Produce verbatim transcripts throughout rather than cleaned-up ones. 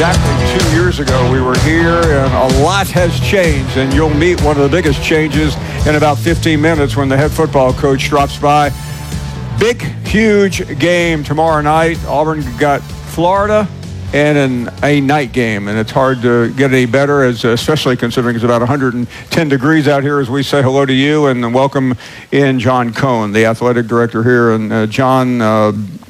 Exactly two years ago, we were here, and a lot has changed, and you'll meet one of the biggest changes in about fifteen minutes when the head football coach drops by. Big, huge game tomorrow night. Auburn got Florida and an, a night game, and it's hard to get any better, as especially considering it's about one hundred ten degrees out here as we say hello to you and welcome in John Cohn, the athletic director here. And uh, John, uh,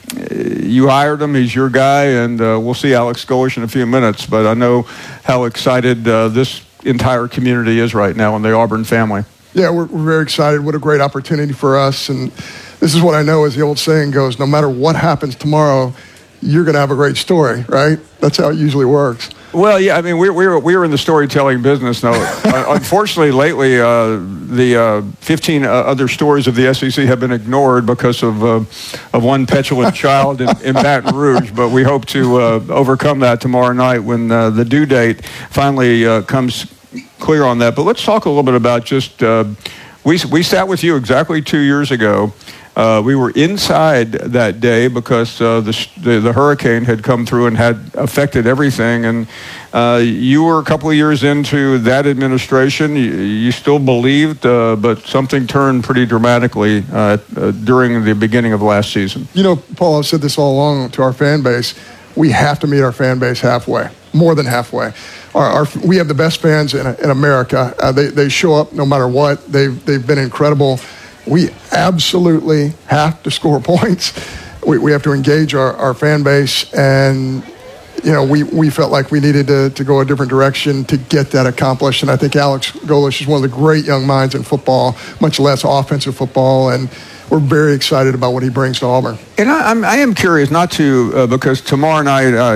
you hired him. He's your guy, and uh, we'll see Alex Golesh in a few minutes. But I know how excited uh, this entire community is right now in the Auburn family. Yeah, we're, we're very excited. What a great opportunity for us. And this is what I know, as the old saying goes, no matter what happens tomorrow, you're going to have a great story, right? That's how it usually works. Well, yeah, I mean, we're, we're, we're in the storytelling business now. uh, unfortunately, lately, uh, the uh, fifteen uh, other stories of the S E C have been ignored because of uh, of one petulant child in, in Baton Rouge. But we hope to uh, overcome that tomorrow night when uh, the due date finally uh, comes clear on that. But let's talk a little bit about just, uh, we, we sat with you exactly two years ago. Uh, we were inside that day because uh, the, the the hurricane had come through and had affected everything. And uh, you were a couple of years into that administration. You, you still believed, uh, but something turned pretty dramatically uh, uh, during the beginning of last season. You know, Paul, I've said this all along to our fan base. We have to meet our fan base halfway, more than halfway. Our, our, we have the best fans in, in America. Uh, they, they show up no matter what. They've, they've been incredible. We absolutely have to score points. We, we have to engage our, our fan base, and you know we, we felt like we needed to, to go a different direction to get that accomplished. And I think Alex Golesh is one of the great young minds in football, much less offensive football, and we're very excited about what he brings to Auburn. And I, I'm, I am curious, not to, uh, because tomorrow night uh,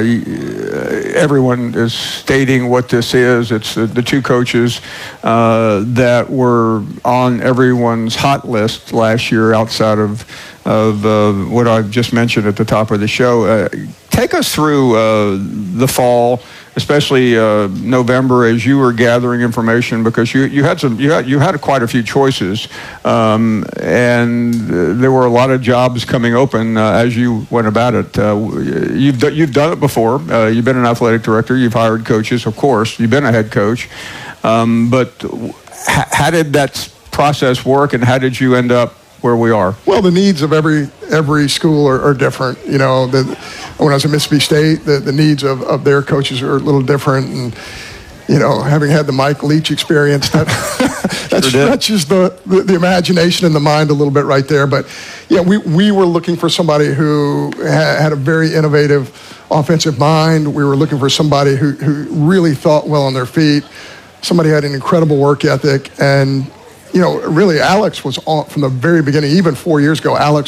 everyone is stating what this is. It's the, the two coaches uh, that were on everyone's hot list last year outside of, of uh, what I've just mentioned at the top of the show. Uh, take us through uh, the fall, especially uh, November, as you were gathering information, because you, you had some you had you had quite a few choices, um, and uh, there were a lot of jobs coming open uh, as you went about it. Uh, you've do, you've done it before. Uh, you've been an athletic director. You've hired coaches, of course. You've been a head coach, um, but h- how did that process work, and how did you end up where we are? Well, the needs of every every school are, are different. You know, the, when I was at Mississippi State, the, the needs of, of their coaches are a little different. And, you know, having had the Mike Leach experience, that that sure stretches the, the, the imagination and the mind a little bit right there. But, yeah, we, we were looking for somebody who ha- had a very innovative offensive mind. We were looking for somebody who, who really thought well on their feet. Somebody who had an incredible work ethic. And, you know, really, Alex was on from the very beginning. Even four years ago, Alex